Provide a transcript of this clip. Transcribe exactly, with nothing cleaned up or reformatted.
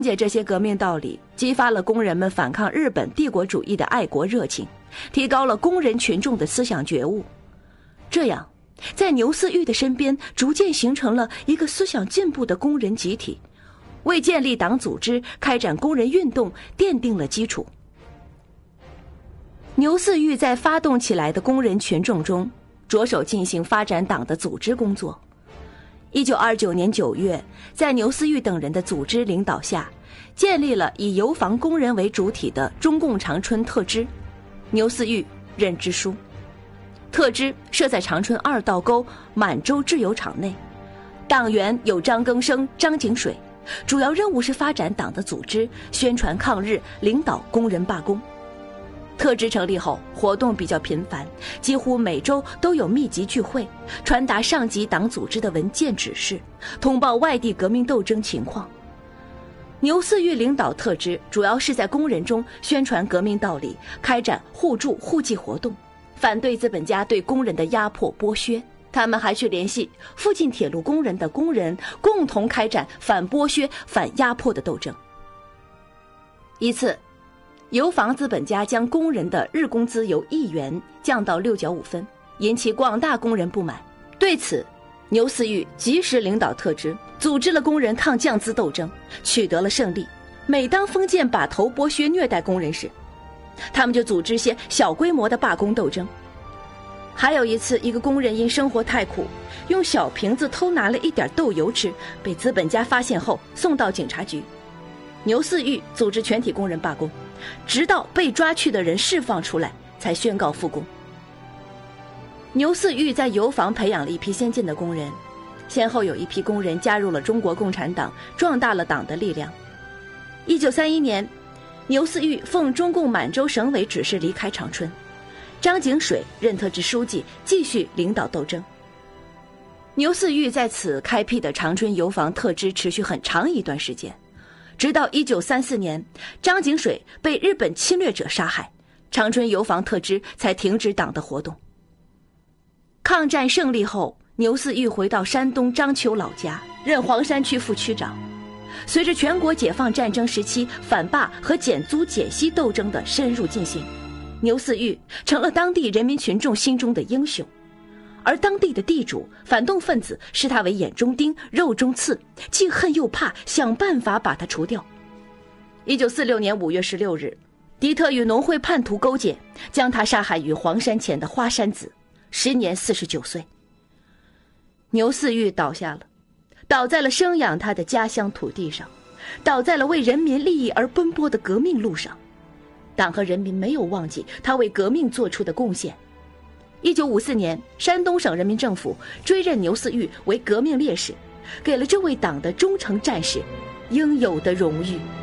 解这些革命道理，激发了工人们反抗日本帝国主义的爱国热情，提高了工人群众的思想觉悟。这样，在牛嗣玉的身边逐渐形成了一个思想进步的工人集体，为建立党组织、开展工人运动奠定了基础。牛嗣玉在发动起来的工人群众中，着手进行发展党的组织工作。一九二九年九月，在牛嗣玉等人的组织领导下，建立了以油房工人为主体的中共长春特支，牛嗣玉任支书。特支设在长春二道沟满洲制油厂内，党员有张庚生、张景水，主要任务是发展党的组织，宣传抗日，领导工人罢工。特支成立后，活动比较频繁，几乎每周都有密集聚会，传达上级党组织的文件指示，通报外地革命斗争情况。牛嗣玉领导特支，主要是在工人中宣传革命道理，开展互助互济活动，反对资本家对工人的压迫剥削。他们还去联系附近铁路工人的工人，共同开展反剥削、反压迫的斗争。一次，油房资本家将工人的日工资由一元降到六角五分，引起广大工人不满。对此，牛嗣玉及时领导特支，组织了工人抗降资斗争，取得了胜利。每当封建把头剥削虐待工人时，他们就组织些小规模的罢工斗争。还有一次，一个工人因生活太苦，用小瓶子偷拿了一点豆油吃，被资本家发现后送到警察局。牛嗣玉组织全体工人罢工，直到被抓去的人释放出来，才宣告复工。牛嗣玉在油房培养了一批先进的工人，先后有一批工人加入了中国共产党，壮大了党的力量。一九三一年，牛嗣玉奉中共满洲省委指示离开长春，张景水任特支书记，继续领导斗争。牛嗣玉在此开辟的长春油房特支持续很长一段时间，直到一九三四年，张景水被日本侵略者杀害，长春油房特支才停止党的活动。抗战胜利后，牛嗣玉回到山东章丘老家，任黄山区副区长。随着全国解放战争时期反罢和减租减息斗争的深入进行，牛嗣玉成了当地人民群众心中的英雄，而当地的地主、反动分子视他为眼中钉、肉中刺，既恨又怕，想办法把他除掉。一九四六年五月十六日，敌特与农会叛徒勾结，将他杀害于黄山前的花山子，时年四十九岁。牛嗣玉倒下了，倒在了生养他的家乡土地上，倒在了为人民利益而奔波的革命路上。党和人民没有忘记他为革命做出的贡献。一九五四年，山东省人民政府追认牛嗣玉为革命烈士，给了这位党的忠诚战士应有的荣誉。